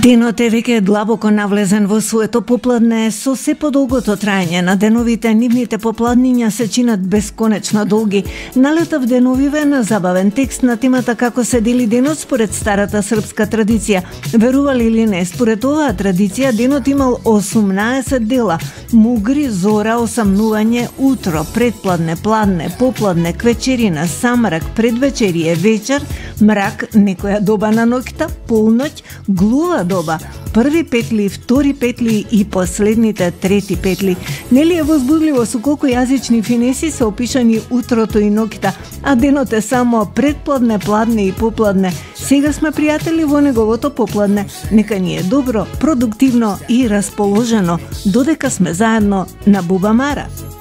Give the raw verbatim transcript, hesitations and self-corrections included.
Денот е веќе длабоко навлезен во своето попладне, со се подолгото траење на деновите, нивните попладниња се чинат бесконечно долги. Налетав деновивен, забавен текст на темата како се дели денот според старата српска традиција. Верували или не, според оваа традиција денот имал осумнаесет дела: мугри, зора, осамнување, утро, предпладне, пладне, попладне, квечерина, самрак, предвечерие, вечер, мрак, некоја доба на ноќта, полноќ, глува доба, први петли, втори петли и последните трети петли. Нели е возбудливо со колку јазични финеси се опишани утрото и ноќта, а денот е само предпладне, пладне и попладне. Сега сме пријатели во неговото попладне. Нека ни е добро, продуктивно и расположено, додека сме заедно на Бубамара.